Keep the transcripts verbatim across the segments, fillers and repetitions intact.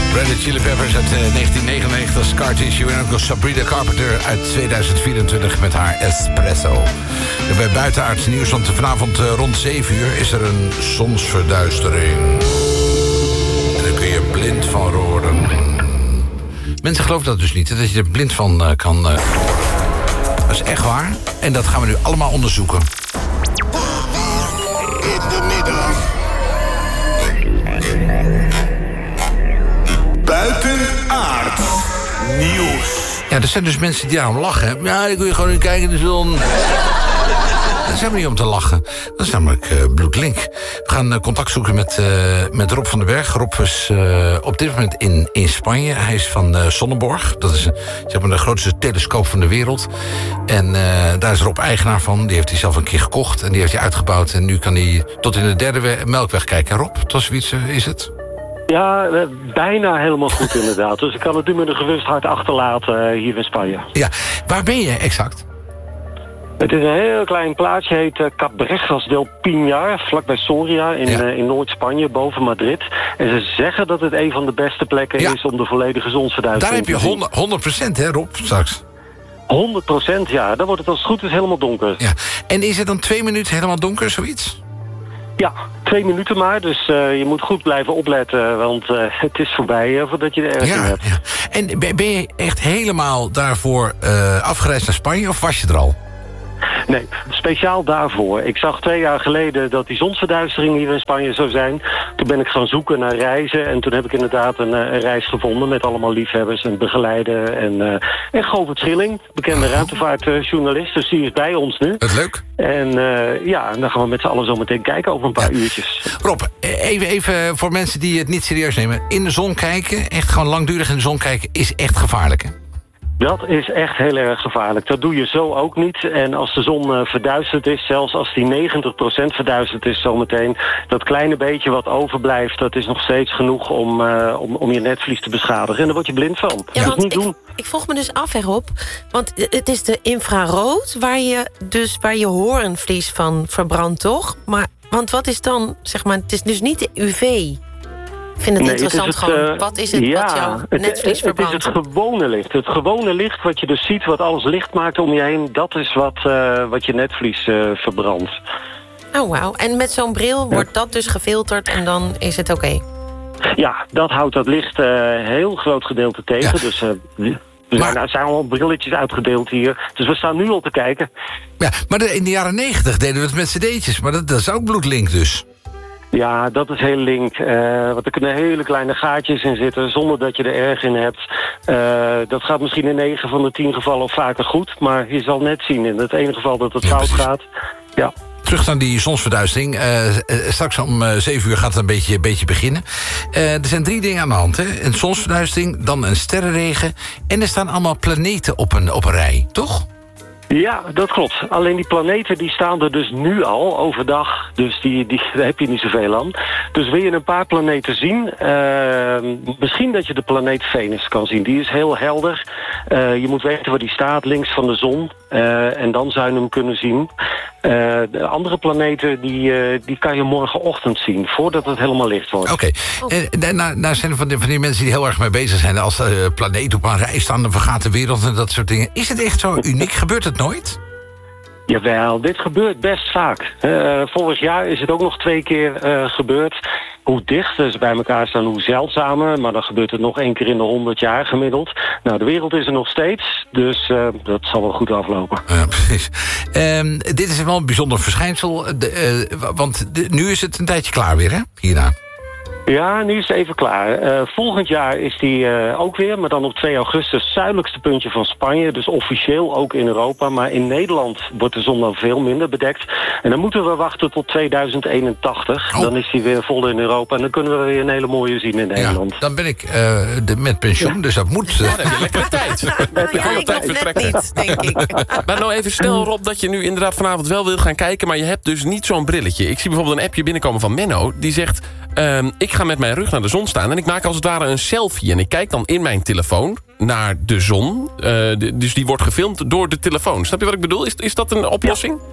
Red Hot Chili Peppers uit uh, negentien negenennegentig, Scar Tissue... en ook nog Sabrina Carpenter uit tweeduizend vierentwintig met haar Espresso. En bij Buitenaards Nieuws, want vanavond uh, rond zeven uur... is er een zonsverduistering. En daar kun je blind van worden. Mensen geloven dat dus niet, hè, dat je er blind van uh, kan uh, worden. Dat is echt waar. En dat gaan we nu allemaal onderzoeken. In de middag. Buitenaards Nieuws. Ja, er zijn dus mensen die daarom lachen. Hè. Ja, dan kun je gewoon kijken in de zon. Dat is helemaal niet om te lachen. Dat is namelijk uh, bloedlink. We gaan uh, contact zoeken met, uh, met Rob van den Berg. Rob is uh, op dit moment in, in Spanje. Hij is van uh, Sonneborg. Dat is uh, zeg maar de grootste telescoop van de wereld. En uh, daar is Rob eigenaar van. Die heeft hij zelf een keer gekocht. En die heeft hij uitgebouwd. En nu kan hij tot in de derde we- melkweg kijken. Rob, tot zoiets uh, is het? Ja, eh, bijna helemaal goed inderdaad. Dus ik kan het nu met een gerust hart achterlaten uh, hier in Spanje. Ja, waar ben je exact? Het is een heel klein plaatsje, heet uh, Cabrejas del Pinar, vlakbij Soria in, Ja. uh, in Noord-Spanje, boven Madrid. En ze zeggen dat het een van de beste plekken Ja. is om de volledige zonsverduistering Daar heb je te zien. honderd, honderd procent, hè Rob, straks. honderd procent, ja. Dan wordt het als het goed is helemaal donker. Ja. En is het dan twee minuten helemaal donker, zoiets? Ja, twee minuten maar. Dus uh, je moet goed blijven opletten, want uh, het is voorbij uh, voordat je er ergens in Ja, hebt. ja. En ben ben je echt helemaal daarvoor uh, afgereisd naar Spanje of was je er al? Nee, speciaal daarvoor. Ik zag twee jaar geleden dat die zonsverduistering hier in Spanje zou zijn. Toen ben ik gaan zoeken naar reizen. En toen heb ik inderdaad een, een reis gevonden met allemaal liefhebbers en begeleiden. En, uh, en Govert Schilling, bekende Oh. ruimtevaartjournalist. Dus die is bij ons nu. Dat is leuk. En uh, ja, dan gaan we met z'n allen zo meteen kijken over een paar Ja. uurtjes. Rob, even, even voor mensen die het niet serieus nemen. In de zon kijken, echt gewoon langdurig in de zon kijken, is echt gevaarlijk, hè? Dat is echt heel erg gevaarlijk. Dat doe je zo ook niet. En als de zon uh, verduisterd is, zelfs als die negentig procent verduisterd is zometeen, dat kleine beetje wat overblijft, dat is nog steeds genoeg om, uh, om, om je netvlies te beschadigen. En daar word je blind van. Ja, Dus want niet ik, doen. ik volg me dus af, hè, Rob. Want het is de infrarood waar je, dus, waar je hoornvlies van verbrandt, toch? Maar, want wat is dan, zeg maar, het is dus niet de U V. Ik vind het Nee, interessant het is het, gewoon. uh, Wat is het ja, wat jouw het- netvlies verbrandt? Het is het gewone licht. Het gewone licht wat je dus ziet, wat alles licht maakt om je heen, dat is wat, uh, wat je netvlies uh, verbrandt. Oh, wauw. En met zo'n bril wordt dat dus gefilterd en dan is het oké. Ja, dat houdt dat licht uh, heel groot gedeelte tegen. Ja. Dus uh, er Maar- zijn, er zijn al brilletjes uitgedeeld hier. Dus we staan nu al te kijken. Ja, maar de- in de jaren negentig deden we het met cd'tjes. Maar dat, dat is ook bloedlink dus. Ja, dat is heel link. Uh, want er kunnen hele kleine gaatjes in zitten zonder dat je er erg in hebt. Uh, dat gaat misschien in negen van de tien gevallen of vaker goed. Maar je zal net zien in het ene geval dat het Ja, fout precies. gaat. Ja. Terug naar die zonsverduistering. Uh, uh, straks om uh, zeven uur gaat het een beetje, een beetje beginnen. Uh, er zijn drie dingen aan de hand. Hè? Een zonsverduistering, dan een sterrenregen. En er staan allemaal planeten op een, op een rij, toch? Ja, dat klopt. Alleen die planeten die staan er dus nu al overdag. Dus die, die, daar heb je niet zoveel aan. Dus wil je een paar planeten zien... Uh, misschien dat je de planeet Venus kan zien. Die is heel helder. Uh, je moet weten waar die staat, links van de zon. Uh, en dan zou je hem kunnen zien. Uh, de andere planeten die, uh, die kan je morgenochtend zien. Voordat het helemaal licht wordt. Oké. Okay. Uh, nou, nou zijn er van die, van die mensen die heel erg mee bezig zijn. Als de uh, planeten op een rij staan, dan vergaat de wereld en dat soort dingen. Is het echt zo uniek? Gebeurt het nooit? Jawel, dit gebeurt best vaak. Uh, vorig jaar is het ook nog twee keer uh, gebeurd. Hoe dichter ze bij elkaar staan, hoe zeldzamer. Maar dan gebeurt het nog één keer in de honderd jaar gemiddeld. Nou, de wereld is er nog steeds. Dus uh, dat zal wel goed aflopen. Ja, precies. Um, dit is wel een bijzonder verschijnsel. De, uh, want de, nu is het een tijdje klaar weer, hè? Hierna. Ja, nu is het even klaar. Uh, volgend jaar is die uh, ook weer, maar dan op twee augustus... zuidelijkste puntje van Spanje, dus officieel ook in Europa. Maar in Nederland wordt de zon dan veel minder bedekt. En dan moeten we wachten tot tweeduizend eenentachtig. Oh. Dan is die weer vol in Europa en dan kunnen we weer een hele mooie zien in Nederland. Ja, dan ben ik uh, de, met pensioen, ja. Dus dat moet... Uh... Ja, dan heb je lekkere tijd. Nou, ja, ik nog net niet, denk ik. Maar nou even snel, Rob, dat je nu inderdaad vanavond wel wil gaan kijken... maar je hebt dus niet zo'n brilletje. Ik zie bijvoorbeeld een appje binnenkomen van Menno. Die zegt, um, ik ga met mijn rug naar de zon staan... en ik maak als het ware een selfie. En ik kijk dan in mijn telefoon naar de zon. Uh, de, dus die wordt gefilmd door de telefoon. Snap je wat ik bedoel? Is, is dat een oplossing?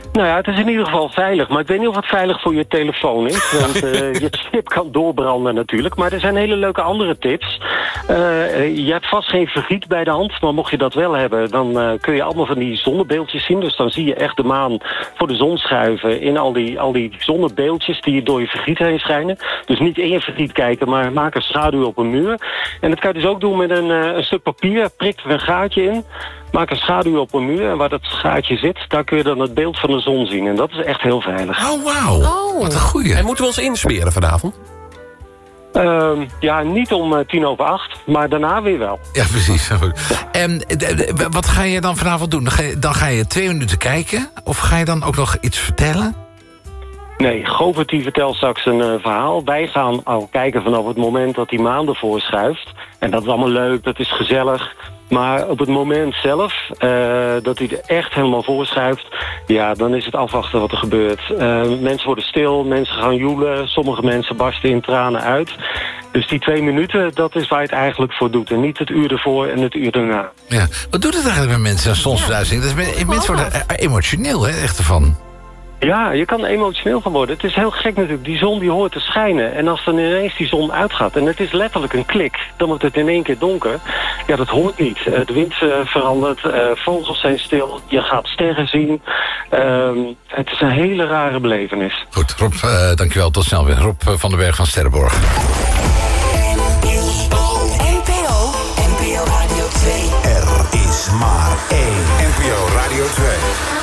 Nou ja, het is in ieder geval veilig. Maar ik weet niet of het veilig voor je telefoon is. Want uh, je chip kan doorbranden natuurlijk. Maar er zijn hele leuke andere tips. Uh, je hebt vast geen vergiet bij de hand. Maar mocht je dat wel hebben, dan uh, kun je allemaal van die zonnebeeldjes zien. Dus dan zie je echt de maan voor de zon schuiven in al die, al die zonnebeeldjes die door je vergiet heen schijnen. Dus niet in je vergiet kijken, maar maak een schaduw op een muur. En dat kan je dus ook doen met een, uh, een stuk papier. Prik er een gaatje in. Maak een schaduw op een muur en waar dat gaatje zit, daar kun je dan het beeld van de zon zien. En dat is echt heel veilig. Oh, wauw. Oh. Wat een goeie. En moeten we ons insmeren vanavond? Uh, ja, niet om uh, tien over acht, maar daarna weer wel. Ja, precies. En wat ga je dan vanavond doen? Dan ga je, dan ga je twee minuten kijken? Of ga je dan ook nog iets vertellen? Nee, Govert die vertelt straks een uh, verhaal. Wij gaan al kijken vanaf het moment dat die maan ervoor schuift. En dat is allemaal leuk, dat is gezellig. Maar op het moment zelf, uh, dat hij er echt helemaal voor schuift, ja, dan is het afwachten wat er gebeurt. Uh, mensen worden stil, mensen gaan joelen, sommige mensen barsten in tranen uit. Dus die twee minuten, dat is waar je het eigenlijk voor doet. En niet het uur ervoor en het uur daarna. Ja. Wat doet het eigenlijk met mensen, zonsverduistering? Dat is, mensen worden emotioneel, hè, echt ervan. Ja, je kan er emotioneel van worden. Het is heel gek natuurlijk. Die zon die hoort te schijnen. En als dan ineens die zon uitgaat, en het is letterlijk een klik, dan wordt het in één keer donker. Ja, dat hoort niet. Uh, de wind uh, verandert, uh, vogels zijn stil, je gaat sterren zien. Uh, het is een hele rare belevenis. Goed, Rob, uh, dankjewel. Tot snel weer. Rob uh, van den Berg van Sterrenborg. N P O, N P O Radio twee. Er is maar één N P O Radio twee.